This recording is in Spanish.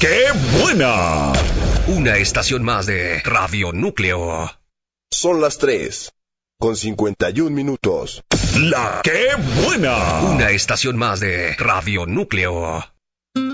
¡Qué buena! Una estación más de Radio Núcleo. Son las 3:51. ¡La qué buena! Una estación más de Radio Núcleo.